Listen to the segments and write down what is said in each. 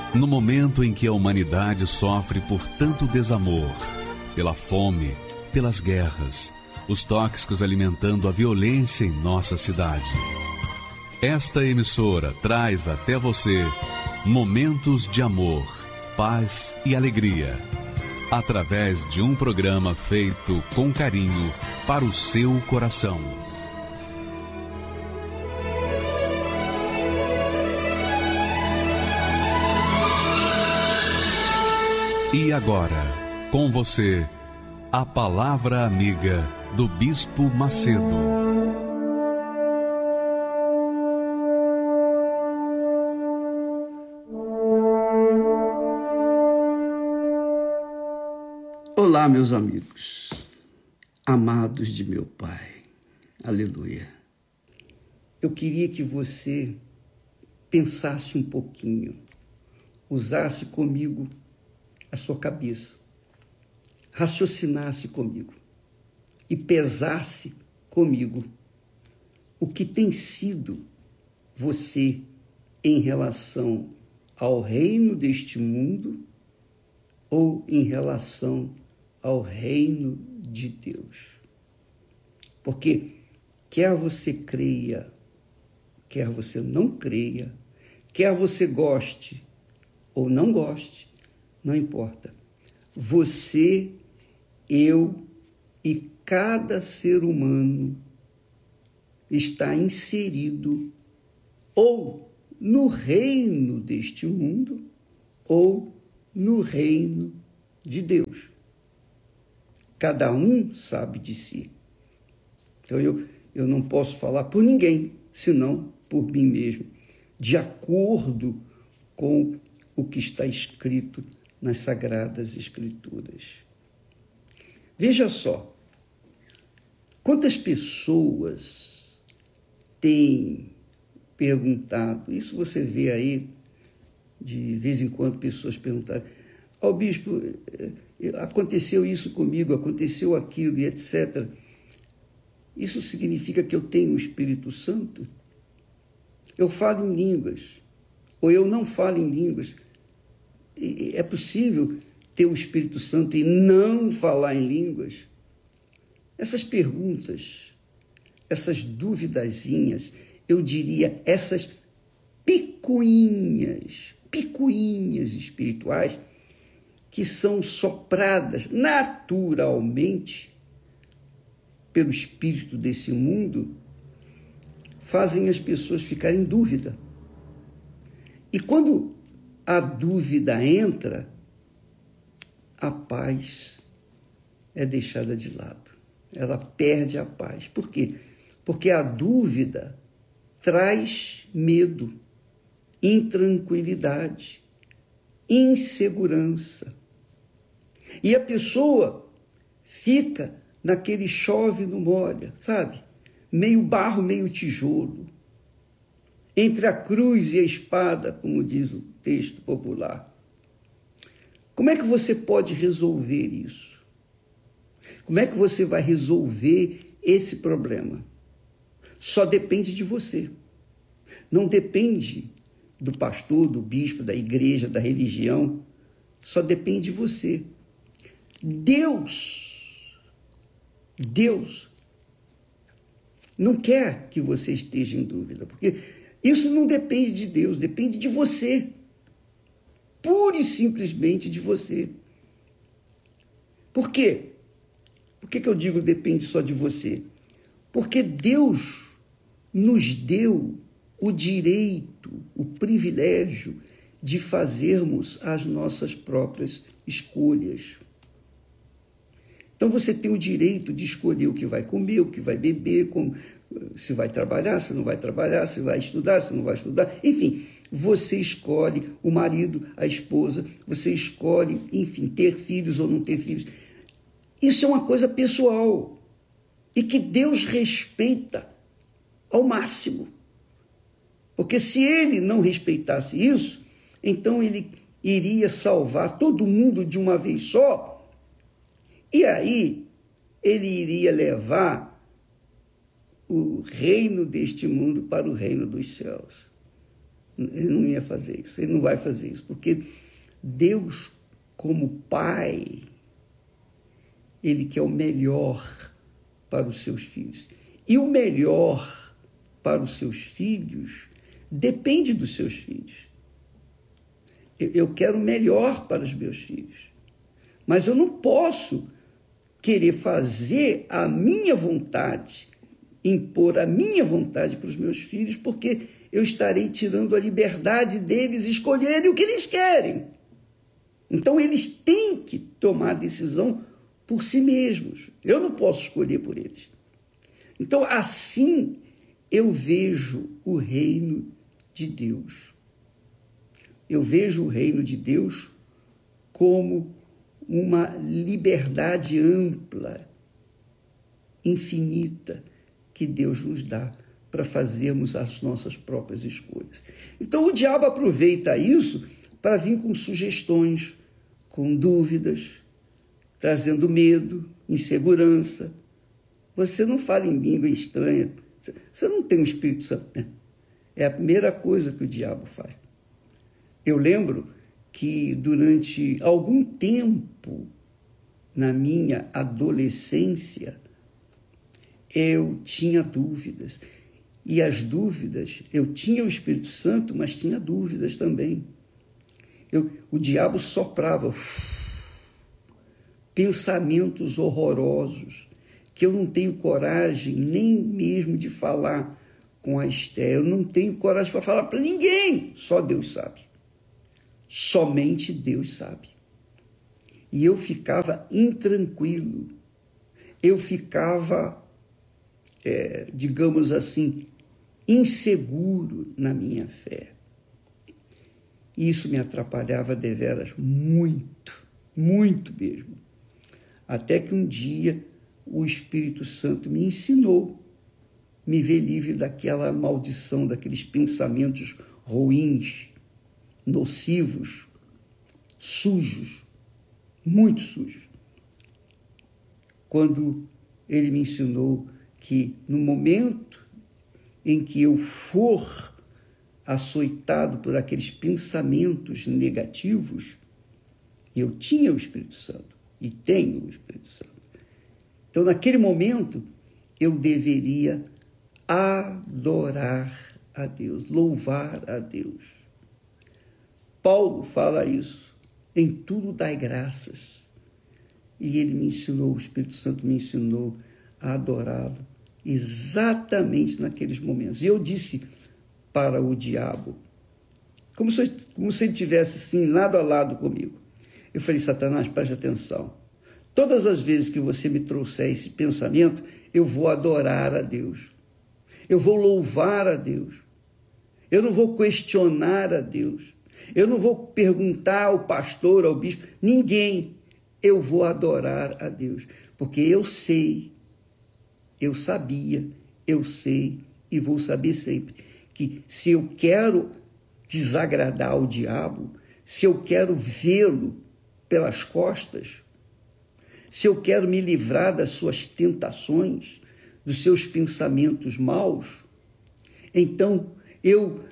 No momento em que a humanidade sofre por tanto desamor, pela fome, pelas guerras, os tóxicos alimentando a violência em nossa cidade. Esta emissora traz até você momentos de amor, paz e alegria, através de um programa feito com carinho para o seu coração. E agora, com você, a Palavra Amiga do Bispo Macedo. Olá, meus amigos, amados de meu Pai, aleluia. Eu queria que você pensasse um pouquinho, usasse comigo a sua cabeça, raciocinasse comigo e pesasse comigo o que tem sido você em relação ao reino deste mundo ou em relação ao reino de Deus. Porque quer você creia, quer você não creia, quer você goste ou não goste, não importa. Você, eu e cada ser humano está inserido ou no reino deste mundo ou no reino de Deus. Cada um sabe de si. Então eu não posso falar por ninguém, senão por mim mesmo, de acordo com o que está escrito nas Sagradas Escrituras. Veja só, quantas pessoas têm perguntado, isso você vê aí, de vez em quando pessoas perguntarem, bispo, aconteceu isso comigo, aconteceu aquilo e etc. Isso significa que eu tenho o Espírito Santo? Eu falo em línguas, ou eu não falo em línguas. É possível ter o Espírito Santo e não falar em línguas? Essas perguntas, essas duvidazinhas, eu diria, essas picuinhas espirituais que são sopradas naturalmente pelo espírito desse mundo, fazem as pessoas ficarem em dúvida. E quando a dúvida entra, a paz é deixada de lado. Ela perde a paz. Por quê? Porque a dúvida traz medo, intranquilidade, insegurança. E a pessoa fica naquele chove não molha, sabe? Meio barro, meio tijolo. Entre a cruz e a espada, como diz o texto popular. Como é que você pode resolver isso? Como é que você vai resolver esse problema? Só depende de você. Não depende do pastor, do bispo, da igreja, da religião. Só depende de você. Deus não quer que você esteja em dúvida, porque isso não depende de Deus, depende de você. Pura e simplesmente de você. Por quê? Por que eu digo depende só de você? Porque Deus nos deu o direito, o privilégio de fazermos as nossas próprias escolhas. Então você tem o direito de escolher o que vai comer, o que vai beber, se vai trabalhar, se não vai trabalhar, se vai estudar, se não vai estudar. Enfim, você escolhe o marido, a esposa, você escolhe, enfim, ter filhos ou não ter filhos. Isso é uma coisa pessoal e que Deus respeita ao máximo. Porque se ele não respeitasse isso, então ele iria salvar todo mundo de uma vez só. E aí ele iria levar o reino deste mundo para o reino dos céus. ele não ia fazer isso, ele não vai fazer isso, porque Deus, como Pai, Ele quer o melhor para os seus filhos. E o melhor para os seus filhos depende dos seus filhos. Eu quero o melhor para os meus filhos, mas eu não posso querer fazer a minha vontade, impor a minha vontade para os meus filhos, porque eu estarei tirando a liberdade deles escolherem o que eles querem. Então, eles têm que tomar a decisão por si mesmos. Eu não posso escolher por eles. Então, assim, eu vejo o reino de Deus. Eu vejo o reino de Deus como uma liberdade ampla, infinita, que Deus nos dá para fazermos as nossas próprias escolhas. Então, o diabo aproveita isso para vir com sugestões, com dúvidas, trazendo medo, insegurança. Você não fala em língua estranha, você não tem o Espírito Santo, né? É a primeira coisa que o diabo faz. Eu lembro que durante algum tempo, na minha adolescência, eu tinha dúvidas. E as dúvidas, eu tinha o Espírito Santo, mas tinha dúvidas também. O diabo soprava pensamentos horrorosos, que eu não tenho coragem nem mesmo de falar com a Esté. Eu não tenho coragem para falar para ninguém. Só Deus sabe. Somente Deus sabe. E eu ficava intranquilo. Eu ficava, digamos assim, inseguro na minha fé. E isso me atrapalhava deveras muito, muito mesmo. Até que um dia o Espírito Santo me ensinou, me ver livre daquela maldição, daqueles pensamentos ruins, nocivos, sujos, muito sujos. Quando ele me ensinou que no momento em que eu for açoitado por aqueles pensamentos negativos, eu tinha o Espírito Santo e tenho o Espírito Santo. Então, naquele momento, eu deveria adorar a Deus, louvar a Deus. Paulo fala isso, em tudo dai graças. E ele me ensinou, o Espírito Santo me ensinou a adorá-lo exatamente naqueles momentos. E eu disse para o diabo, como se ele estivesse assim, lado a lado comigo. Eu falei, Satanás, preste atenção. Todas as vezes que você me trouxer esse pensamento, eu vou adorar a Deus. Eu vou louvar a Deus. Eu não vou questionar a Deus. Eu não vou perguntar ao pastor, ao bispo, ninguém. Eu vou adorar a Deus. Porque eu sei, eu sabia, eu sei e vou saber sempre que se eu quero desagradar o diabo, se eu quero vê-lo pelas costas, se eu quero me livrar das suas tentações, dos seus pensamentos maus, então eu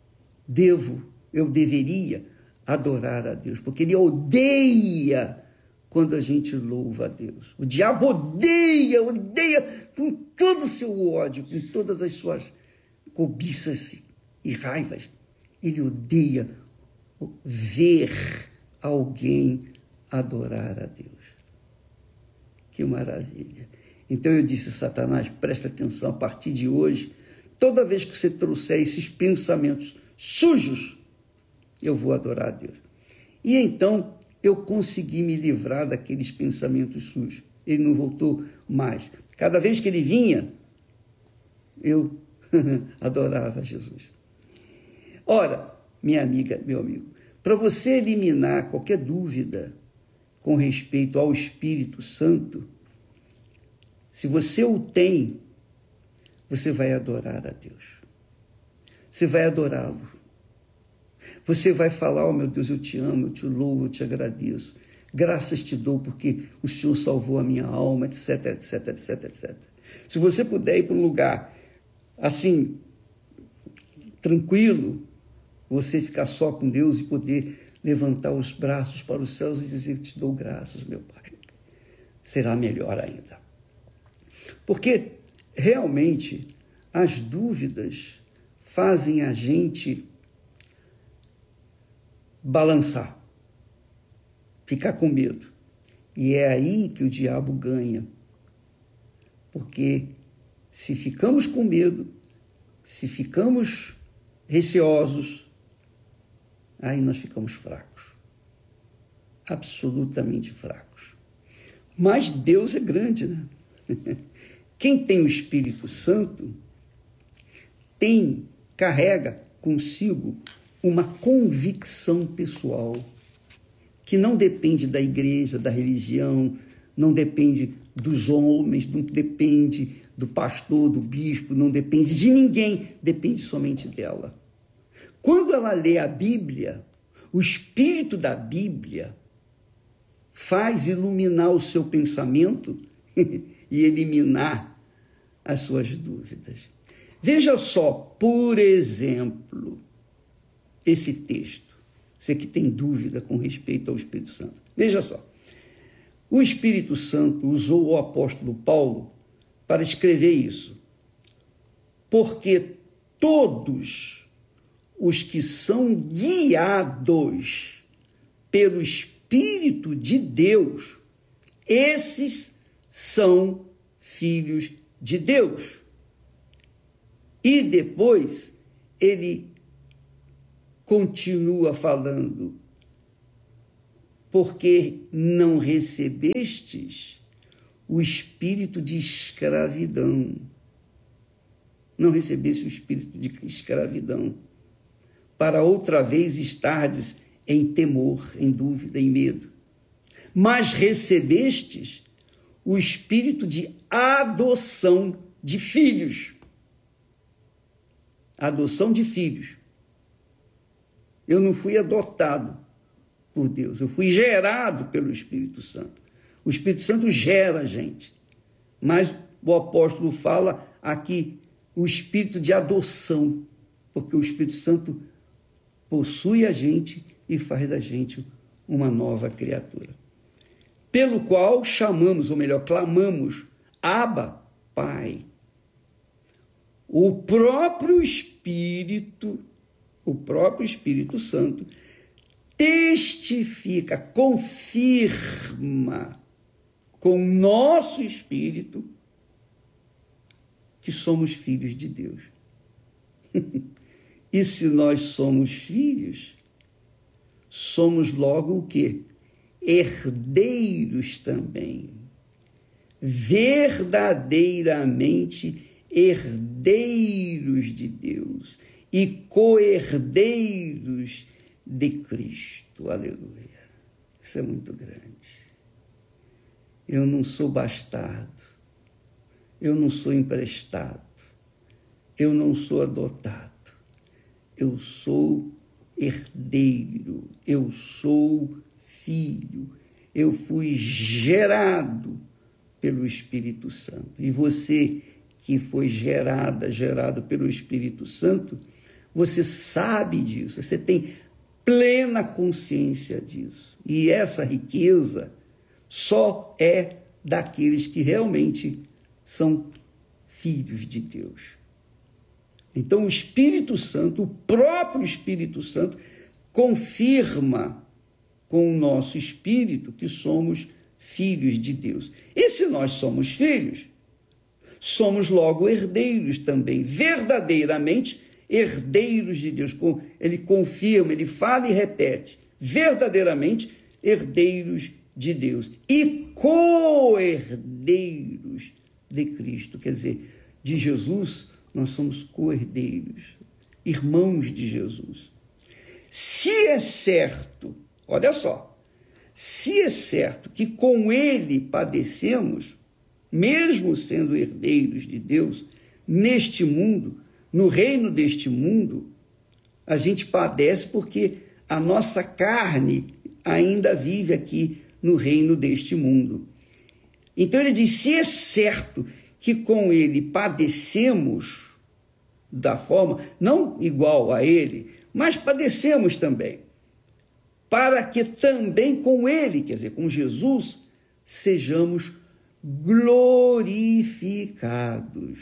deveria adorar a Deus, porque ele odeia quando a gente louva a Deus. O diabo odeia com todo o seu ódio, com todas as suas cobiças e raivas. Ele odeia ver alguém adorar a Deus. Que maravilha. Então eu disse, Satanás, presta atenção, a partir de hoje, toda vez que você trouxer esses pensamentos sujos, eu vou adorar a Deus. E então eu consegui me livrar daqueles pensamentos sujos. Ele não voltou mais. Cada vez que ele vinha, eu adorava Jesus. Ora, minha amiga, meu amigo, para você eliminar qualquer dúvida com respeito ao Espírito Santo, se você o tem, você vai adorar a Deus. Você vai adorá-lo. Você vai falar, oh meu Deus, eu te amo, eu te louvo, eu te agradeço. Graças te dou porque o Senhor salvou a minha alma, etc, etc, etc, etc. Se você puder ir para um lugar assim, tranquilo, você ficar só com Deus e poder levantar os braços para os céus e dizer: te dou graças, meu Pai. Será melhor ainda. Porque realmente as dúvidas fazem a gente balançar, ficar com medo. E é aí que o diabo ganha. Porque se ficamos com medo, se ficamos receosos, aí nós ficamos fracos. Absolutamente fracos. Mas Deus é grande, né? Quem tem o Espírito Santo carrega consigo uma convicção pessoal que não depende da igreja, da religião, não depende dos homens, não depende do pastor, do bispo, não depende de ninguém, depende somente dela. Quando ela lê a Bíblia, o Espírito da Bíblia faz iluminar o seu pensamento e eliminar as suas dúvidas. Veja só, por exemplo, esse texto. Você que tem dúvida com respeito ao Espírito Santo. Veja só. O Espírito Santo usou o apóstolo Paulo para escrever isso. Porque todos os que são guiados pelo Espírito de Deus, esses são filhos de Deus. E depois ele continua falando: porque não recebestes o espírito de escravidão. Não recebeste o espírito de escravidão, para outra vez estardes em temor, em dúvida, em medo. Mas recebestes o espírito de adoção de filhos. Adoção de filhos. Eu não fui adotado por Deus, eu fui gerado pelo Espírito Santo. O Espírito Santo gera a gente, mas o apóstolo fala aqui o espírito de adoção, porque o Espírito Santo possui a gente e faz da gente uma nova criatura. Pelo qual chamamos, ou melhor, clamamos: Abba, Pai. O próprio Espírito Santo testifica, confirma com o nosso espírito que somos filhos de Deus. E se nós somos filhos, somos logo o quê? Herdeiros também. Verdadeiramente herdeiros de Deus e co-herdeiros de Cristo. Aleluia. Isso é muito grande. Eu não sou bastardo, eu não sou emprestado, eu não sou adotado, eu sou herdeiro, eu sou filho, eu fui gerado pelo Espírito Santo. E você que foi gerado pelo Espírito Santo, você sabe disso, você tem plena consciência disso. E essa riqueza só é daqueles que realmente são filhos de Deus. Então o Espírito Santo, o próprio Espírito Santo, confirma com o nosso espírito que somos filhos de Deus. E se nós somos filhos, somos logo herdeiros também, verdadeiramente herdeiros de Deus. Ele confirma, ele fala e repete, verdadeiramente herdeiros de Deus e co-herdeiros de Cristo. Quer dizer, de Jesus nós somos co-herdeiros, irmãos de Jesus. Se é certo, olha só, se é certo que com ele padecemos, mesmo sendo herdeiros de Deus, neste mundo, no reino deste mundo, a gente padece porque a nossa carne ainda vive aqui no reino deste mundo. Então ele diz, se é certo que com ele padecemos da forma, não igual a ele, mas padecemos também, para que também com ele, quer dizer, com Jesus, sejamos glorificados.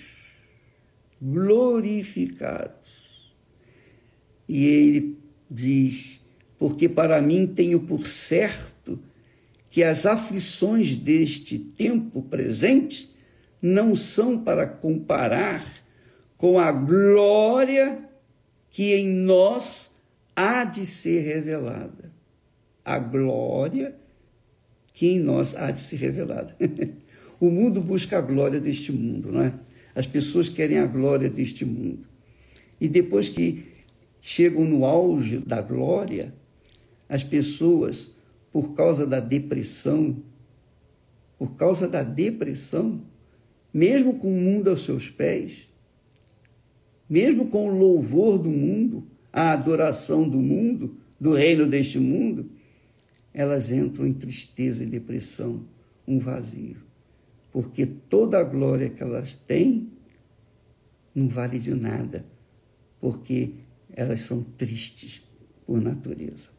Glorificados. E ele diz: porque para mim tenho por certo que as aflições deste tempo presente não são para comparar com a glória que em nós há de ser revelada. A glória que em nós há de ser revelada. O mundo busca a glória deste mundo, não é? As pessoas querem a glória deste mundo. E depois que chegam no auge da glória, as pessoas, por causa da depressão, mesmo com o mundo aos seus pés, mesmo com o louvor do mundo, a adoração do mundo, do reino deste mundo, elas entram em tristeza e depressão, um vazio. Porque toda a glória que elas têm não vale de nada, porque elas são tristes por natureza.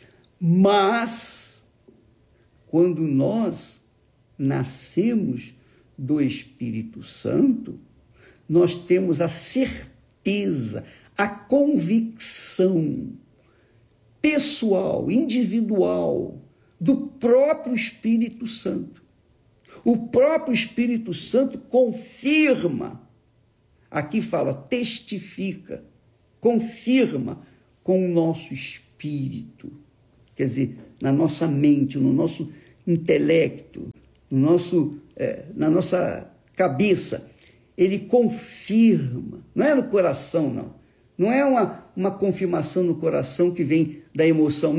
Mas, quando nós nascemos do Espírito Santo, nós temos a certeza, a convicção pessoal, individual, do próprio Espírito Santo. O próprio Espírito Santo confirma, aqui fala, testifica, confirma com o nosso espírito, quer dizer, na nossa mente, no nosso intelecto, na nossa cabeça. Ele confirma, não é no coração, não. Não é uma confirmação no coração que vem da emoção.